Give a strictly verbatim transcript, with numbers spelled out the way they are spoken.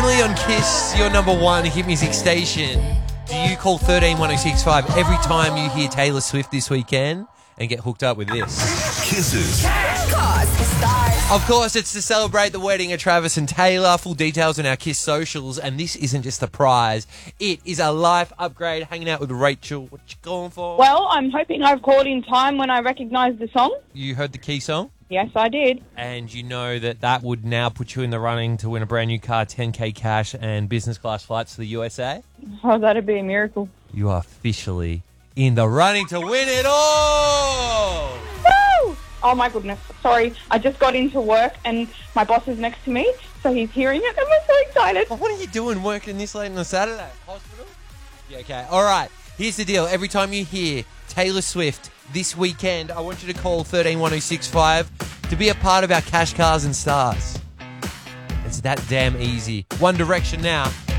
Only on Kiss, your number one hit music station. Do you call one three one oh six five every time you hear Taylor Swift this weekend and get hooked up with this? Kisses. Of course, it's to celebrate the wedding of Travis and Taylor. Full details on our Kiss socials. And this isn't just a prize. It is a life upgrade, hanging out with Rachel. What you going for? Well, I'm hoping I've called in time when I recognise the song. You heard the key song? Yes, I did. And you know that that would now put you in the running to win a brand new car, ten K cash, and business class flights to the U S A? Oh, that'd be a miracle. You are officially in the running to win it all! Woo! Oh, my goodness. Sorry, I just got into work and my boss is next to me, so he's hearing it and we're so excited. What are you doing working this late on a Saturday? Hospital? Yeah, okay. All right. Here's the deal. Every time you hear Taylor Swift this weekend, I want you to call one three one oh six five to be a part of our Cash Cars and Stars. It's that damn easy. One Direction now.